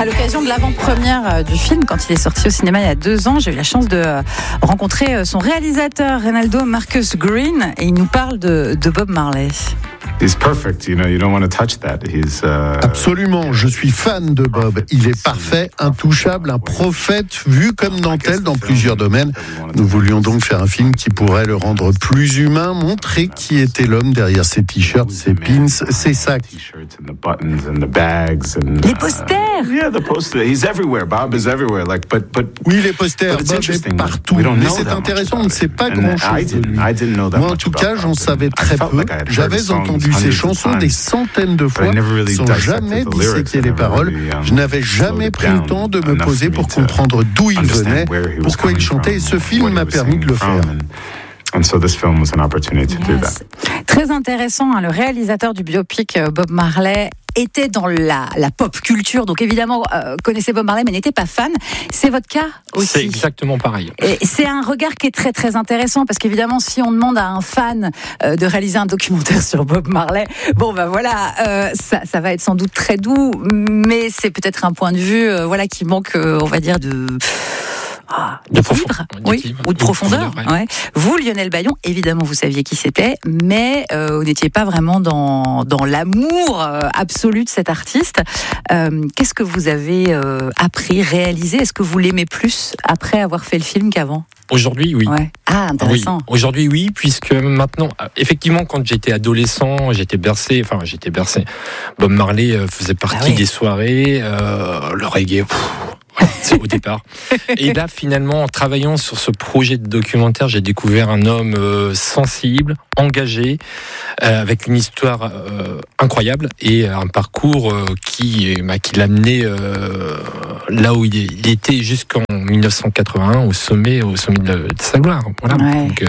l'occasion de l'avant-première du film, quand il est sorti au cinéma il y a 2 ans, j'ai eu la chance de rencontrer son réalisateur, Reynaldo Marcus Green, et il nous parle de Bob Marley. Absolument, je suis fan de Bob. Il est parfait, intouchable, un prophète vu comme dentelle dans plusieurs domaines. Nous voulions donc faire un film qui pourrait le rendre plus humain, montrer qui était l'homme derrière ses t-shirts, ses pins, ses sacs. Les posters! Oui, les posters, Bob est partout. Mais c'est intéressant, on ne sait pas grand-chose de lui. Moi, en tout cas, j'en savais très peu. J'avais entendu ces chansons des centaines de fois, sans jamais disséquer les paroles. Je n'avais jamais pris le temps de me poser pour comprendre d'où il venait, pourquoi il chantait, et ce film m'a permis de le faire. Très intéressant, hein, le réalisateur du biopic Bob Marley était dans la pop culture, donc évidemment connaissait Bob Marley mais n'était pas fan. C'est votre cas aussi? C'est exactement pareil. Et c'est un regard qui est très très intéressant, parce qu'évidemment si on demande à un fan de réaliser un documentaire sur Bob Marley, bon ben voilà, ça va être sans doute très doux, mais c'est peut-être un point de vue voilà, qui manque, on va dire, de profondeur. Ouais. Vous, Lionel Bayon, évidemment, vous saviez qui c'était, mais vous n'étiez pas vraiment dans l'amour absolu de cet artiste. Qu'est-ce que vous avez appris, réalisé? Est-ce que vous l'aimez plus après avoir fait le film qu'avant? Aujourd'hui, oui. Ouais. Ah, intéressant. Oui. Aujourd'hui, oui, puisque maintenant, effectivement, quand j'étais adolescent, j'étais bercé. Bob Marley faisait partie des soirées, le reggae. C'est au départ. Et là, finalement, en travaillant sur ce projet de documentaire, j'ai découvert un homme sensible, engagé, avec une histoire incroyable et un parcours qui l'a mené là où il était jusqu'en 1981, au sommet de sa gloire. Voilà. Ouais. Donc,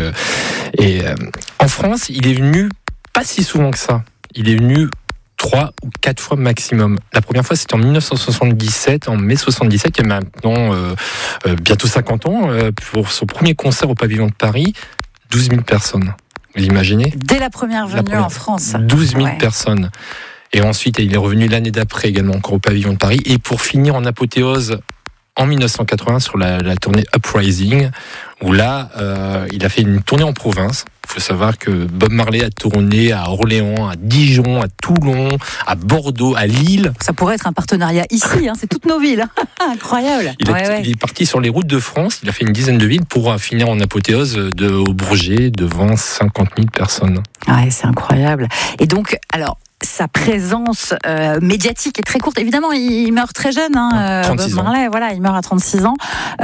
en France, il est venu pas si souvent que ça. Il est venu 3 ou 4 fois maximum. La première fois, c'était en 1977, en mai 77, il y a maintenant bientôt 50 ans, pour son premier concert au Pavillon de Paris, 12 000 personnes. Vous imaginez ? Dès la première venue en France. 12 000 personnes. Et ensuite, il est revenu l'année d'après également, encore au Pavillon de Paris. Et pour finir en apothéose, en 1980, sur la tournée Uprising, où là, il a fait une tournée en province. Il faut savoir que Bob Marley a tourné à Orléans, à Dijon, à Toulon, à Bordeaux, à Lille. Ça pourrait être un partenariat ici, hein, c'est toutes nos villes. Incroyable. Il est parti sur les routes de France, il a fait une dizaine de villes pour finir en apothéose au Bourget devant 50 000 personnes. Ouais, c'est incroyable. Et donc, alors, sa présence médiatique est très courte. Évidemment, il meurt très jeune, Bob Marley. Voilà, il meurt à 36 ans.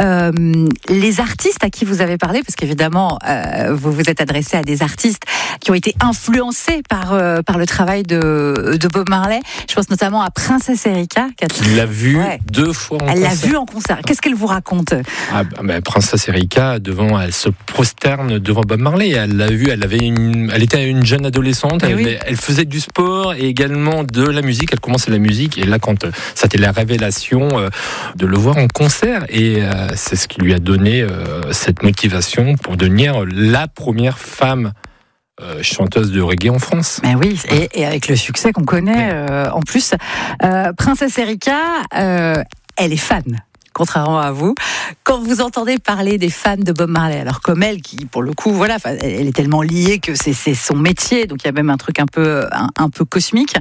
Les artistes à qui vous avez parlé, parce qu'évidemment, vous vous êtes adressé à des artistes qui ont été influencés par le travail de Bob Marley. Je pense notamment à Princesse Erika. Qui l'a vu 2 fois en concert. Elle l'a vu en concert. Qu'est-ce qu'elle vous raconte? Princesse Erika, elle se prosterne devant Bob Marley. Elle l'a vu, elle était une jeune adolescente. Elle faisait du sport et également de la musique. Elle commençait la musique et là, quand c'était la révélation de le voir en concert, et c'est ce qui lui a donné cette motivation pour devenir la première femme chanteuse de reggae en France. Mais oui, et avec le succès qu'on connaît en plus. Princesse Erika, elle est fan. Contrairement à vous, quand vous entendez parler des fans de Bob Marley, alors comme elle, qui pour le coup, voilà, elle est tellement liée que c'est son métier, donc il y a même un truc un peu cosmique.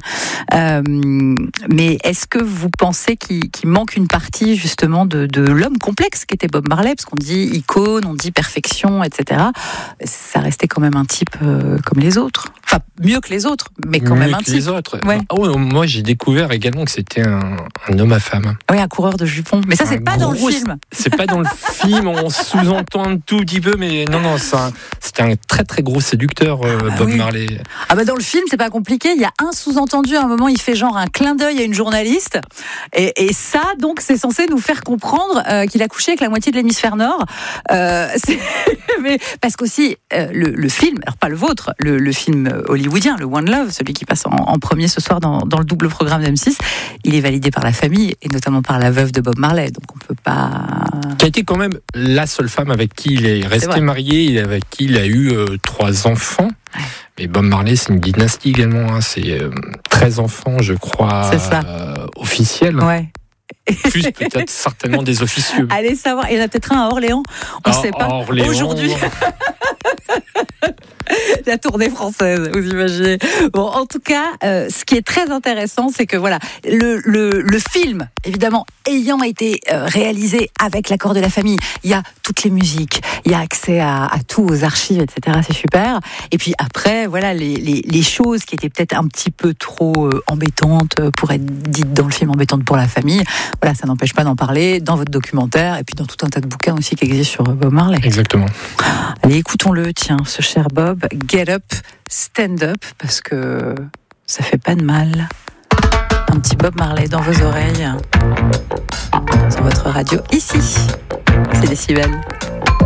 Mais est-ce que vous pensez qu'il manque une partie justement de l'homme complexe qu'était Bob Marley, parce qu'on dit icône, on dit perfection, etc. Ça restait quand même un type comme les autres. Enfin, mieux que les autres, mais quand même un type. Les autres. Ouais. Moi, j'ai découvert également que c'était un homme à femme. Oui, un coureur de jupons. Mais ça, c'est pas dans le film. C'est pas dans le film, on sous-entend un tout petit peu, mais non, c'était un très très gros séducteur, Bob Marley. Dans le film, c'est pas compliqué. Il y a un sous-entendu. À un moment, il fait genre un clin d'œil à une journaliste, et ça, donc, c'est censé nous faire comprendre qu'il a couché avec la moitié de l'hémisphère nord. Mais parce qu'aussi le film, alors pas le vôtre, le film hollywoodien, le One Love, celui qui passe en premier ce soir dans le double programme d'M6, il est validé par la famille et notamment par la veuve de Bob Marley. Donc on peut pas. Qui a été quand même la seule femme avec qui il est resté marié, avec qui il a eu 3 enfants. Ouais. Mais Bob Marley, c'est une dynastie également. C'est 13 enfants, je crois, officiels. Ouais. Plus peut-être certainement des officieux. Allez savoir, il y en a peut-être un à Orléans, on ne sait pas. Orléans. Aujourd'hui. La tournée française, vous imaginez. Bon, en tout cas, ce qui est très intéressant, c'est que voilà, le film, évidemment, ayant été réalisé avec l'accord de la famille, il y a toutes les musiques, il y a accès à tout, aux archives, etc. C'est super. Et puis après, voilà, les choses qui étaient peut-être un petit peu trop embêtantes pour être dites dans le film, embêtantes pour la famille, voilà, ça n'empêche pas d'en parler dans votre documentaire et puis dans tout un tas de bouquins aussi qui existent sur Bob Marley. Exactement. Allez, écoutons-le, tiens, ce cher Bob. Get up, stand up, parce que ça fait pas de mal. Un petit Bob Marley dans vos oreilles, sur votre radio, ici. C'est Décibel.